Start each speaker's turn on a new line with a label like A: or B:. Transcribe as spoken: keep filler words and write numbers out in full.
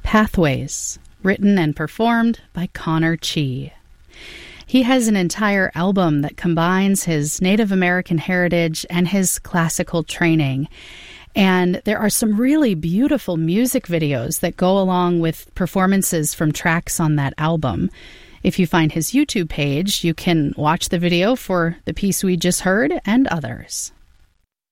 A: Pathways, written and performed by Connor Chee. He has an entire album that combines his Native American heritage and his classical training. And there are some really beautiful music videos that go along with performances from tracks on that album. If you find his YouTube page, you can watch the video for the piece we just heard and others.